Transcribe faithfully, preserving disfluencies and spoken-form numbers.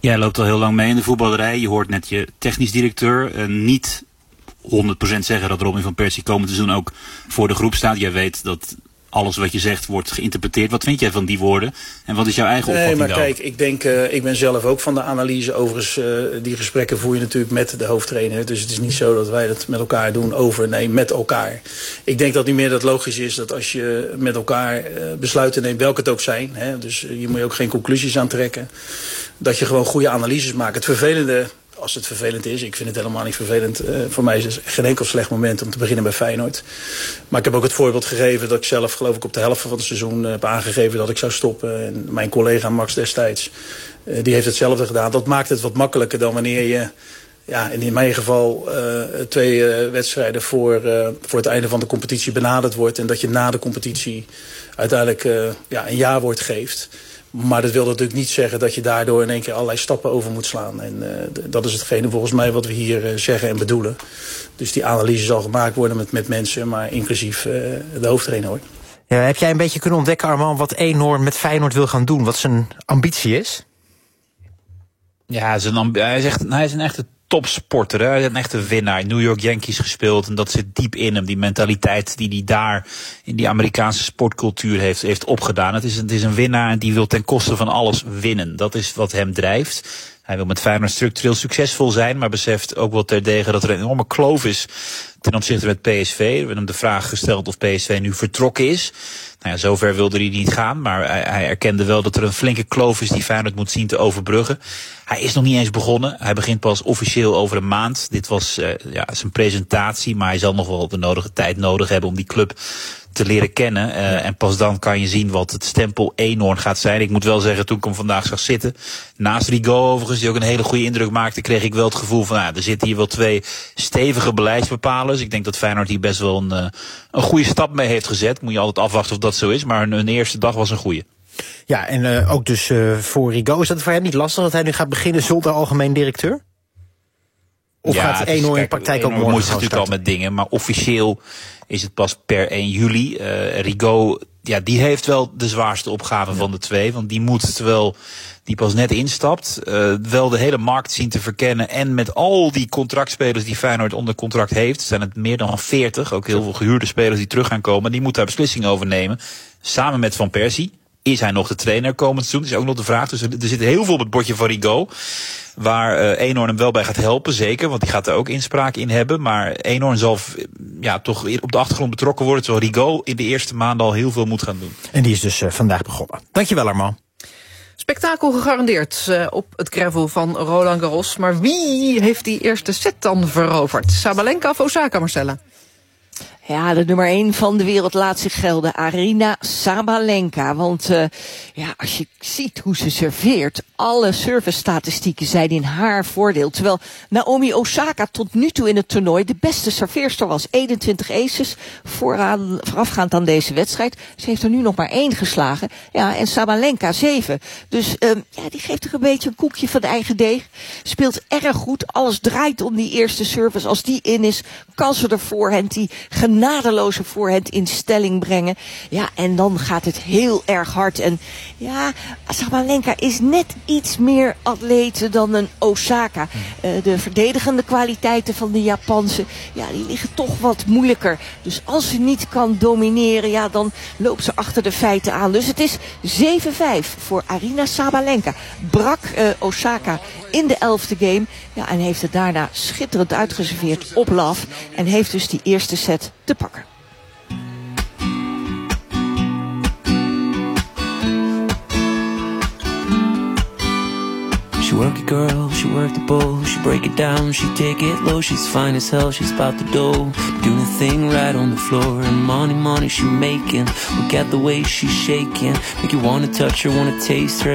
Jij loopt al heel lang mee in de voetballerij. Je hoort net je technisch directeur uh, niet honderd procent zeggen dat Robin van Persie komend seizoen ook voor de groep staat. Jij weet dat alles wat je zegt wordt geïnterpreteerd. Wat vind jij van die woorden? En wat is jouw eigen opvatting Nee, maar daarover? kijk, ik denk, uh, ik ben zelf ook van de analyse. Overigens, uh, die gesprekken voer je natuurlijk met de hoofdtrainer. Dus het is niet zo dat wij dat met elkaar doen over, nee, met elkaar. Ik denk dat niet meer dat logisch is dat als je met elkaar uh, besluiten neemt, welke het ook zijn. Hè, dus uh, hier moet je ook geen conclusies aan trekken. Dat je gewoon goede analyses maakt. Het vervelende, als het vervelend is, ik vind het helemaal niet vervelend. Uh, voor mij is het geen enkel slecht moment om te beginnen bij Feyenoord. Maar ik heb ook het voorbeeld gegeven dat ik zelf, geloof ik, op de helft van het seizoen uh, heb aangegeven dat ik zou stoppen. En mijn collega Max destijds, uh, die heeft hetzelfde gedaan. Dat maakt het wat makkelijker dan wanneer je, ja, in mijn geval, uh, twee uh, wedstrijden voor, uh, voor het einde van de competitie benaderd wordt. En dat je na de competitie uiteindelijk uh, ja, een jaarwoord geeft. Maar dat wil natuurlijk niet zeggen dat je daardoor in één keer allerlei stappen over moet slaan. En uh, dat is hetgene volgens mij wat we hier uh, zeggen en bedoelen. Dus die analyse zal gemaakt worden met, met mensen, maar inclusief uh, de hoofdtrainer hoor. Ja, heb jij een beetje kunnen ontdekken, Armand, wat Eenhoorn met Feyenoord wil gaan doen? Wat zijn ambitie is? Ja, zijn ambi- hij, is echt, hij is een echte topsporter. Hè? Hij is een echte winnaar. New York Yankees gespeeld. En dat zit diep in hem. Die mentaliteit die hij daar in die Amerikaanse sportcultuur heeft, heeft opgedaan. Het is, het is een winnaar en die wil ten koste van alles winnen. Dat is wat hem drijft. Hij wil met Feyenoord structureel succesvol zijn, maar beseft ook wel terdege dat er een enorme kloof is ten opzichte met P S V. We hebben hem de vraag gesteld of P S V nu vertrokken is. Nou ja, zover wilde hij niet gaan, maar hij, hij erkende wel dat er een flinke kloof is die Feyenoord moet zien te overbruggen. Hij is nog niet eens begonnen. Hij begint pas officieel over een maand. Dit was uh, ja, zijn presentatie, maar hij zal nog wel de nodige tijd nodig hebben om die club te leren kennen. Uh, en pas dan kan je zien wat het stempel Eenhoorn gaat zijn. Ik moet wel zeggen, toen ik hem vandaag zag zitten, naast Rigaud overigens, die ook een hele goede indruk maakte, kreeg ik wel het gevoel van, nou, er zitten hier wel twee stevige beleidsbepalers. Ik denk dat Feyenoord hier best wel een, uh, een goede stap mee heeft gezet. Moet je altijd afwachten of dat zo is, maar hun, hun eerste dag was een goede. Ja, en uh, ook dus uh, voor Rigaud, is dat voor hem niet lastig dat hij nu gaat beginnen zonder algemeen directeur? Of ja, gaat Eenhoorn in praktijk ook morgen moet je natuurlijk al met dingen, maar officieel is het pas per één juli. Uh, Rigaud, ja, die heeft wel de zwaarste opgave ja. van de twee, want die moet, terwijl die pas net instapt, uh, wel de hele markt zien te verkennen. En met al die contractspelers die Feyenoord onder contract heeft, zijn het meer dan veertig, ook heel veel gehuurde spelers die terug gaan komen, die moeten daar beslissingen over nemen. Samen met Van Persie. Is hij nog de trainer komend seizoen? Dat is ook nog de vraag. Dus er, er zit heel veel op het bordje van Rigaud. Waar uh, Eenhoorn hem wel bij gaat helpen, zeker. Want die gaat er ook inspraak in hebben. Maar Eenhoorn zal ja, toch op de achtergrond betrokken worden. Terwijl Rigaud in de eerste maanden al heel veel moet gaan doen. En die is dus uh, vandaag begonnen. Dankjewel, Armand. Spektakel gegarandeerd uh, op het gravel van Roland Garros. Maar wie heeft die eerste set dan veroverd? Sabalenka of Osaka, Marcella? Ja, de nummer één van de wereld laat zich gelden. Aryna Sabalenka. Want uh, ja, als je ziet hoe ze serveert, alle service-statistieken zijn in haar voordeel. Terwijl Naomi Osaka tot nu toe in het toernooi de beste serveerster was. eenentwintig aces vooraan, voorafgaand aan deze wedstrijd. Ze heeft er nu nog maar één geslagen. Ja, en Sabalenka zeven. Dus um, ja, die geeft er een beetje een koekje van de eigen deeg. Speelt erg goed. Alles draait om die eerste service. Als die in is, kan ze de voorhand die genadeloze voorhand in stelling brengen. Ja, en dan gaat het heel erg hard. En ja, Sabalenka is net iets meer atlete dan een Osaka. Uh, de verdedigende kwaliteiten van de Japanse, ja, die liggen toch wat moeilijker. Dus als ze niet kan domineren, ja, dan loopt ze achter de feiten aan. Dus het is zeven vijf voor Aryna Sabalenka. Brak uh, Osaka in de elfde game. Ja, en heeft het daarna schitterend uitgeserveerd op love. En heeft dus die eerste set te pakken. She work it, girl, she work the bowl. She break it down, she take it low. She's fine as hell, she's about the dough. Doing the thing right on the floor. And money, money she making. Look at the way she's shaking. Make you wanna touch her, wanna taste her.